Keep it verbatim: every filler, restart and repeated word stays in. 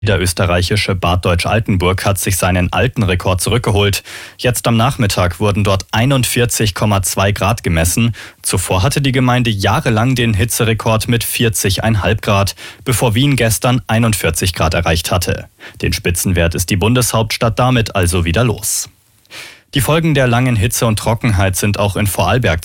Der österreichische Bad Deutsch-Altenburg hat sich seinen alten Rekord zurückgeholt. Jetzt am Nachmittag wurden dort einundvierzig Komma zwei Grad gemessen. Zuvor hatte die Gemeinde jahrelang den Hitzerekord mit vierzig Komma fünf Grad, bevor Wien gestern einundvierzig Grad erreicht hatte. Den Spitzenwert ist die Bundeshauptstadt damit also wieder los. Die Folgen der langen Hitze und Trockenheit sind auch in Vorarlberg